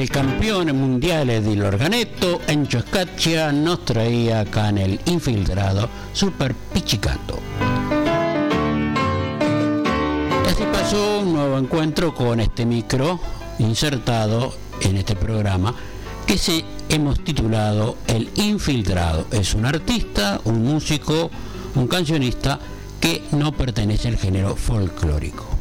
el campeón mundial del organetto, Encho Scaccia, nos traía acá en el Infiltrado Super Pichicato. Y así pasó un nuevo encuentro con este micro insertado en este programa que hemos titulado El Infiltrado. Es un artista, un músico, un cancionista que no pertenece al género folclórico.